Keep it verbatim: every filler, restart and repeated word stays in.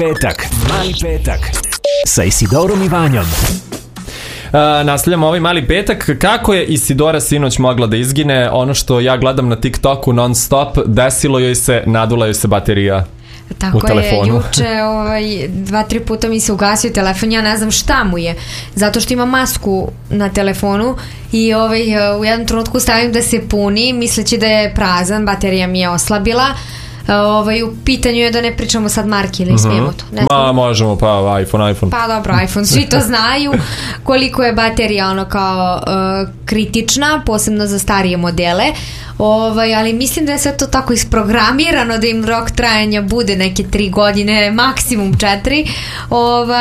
petak. Mali petak. Sa Isidorom i Vanjom. Uh, nastavljamo ovaj mali petak. Kako je Isidora sinoć mogla da izgine? Ono što ja gledam na TikToku non stop, desilo joj se, nadula joj se baterija. Tako je, juče ovaj, dva, tri puta mi se ugasio telefon, ja ne znam šta mu je, zato što ima masku na telefonu i ovaj, u jednom trenutku stavim da se puni, misleći da je prazan, baterija mi je oslabila. Ovaj, u pitanju je da ne pričamo sad marke ili smijemo to. Ne Ma, možemo, pa iPhone, iPhone. Pa dobro, iPhone, svi to znaju koliko je baterija ono kao uh, kritična, posebno za starije modele. Ovaj, ali mislim da je sve to tako isprogramirano da im rok trajanja bude neke tri godine, maksimum četiri. Ovaj,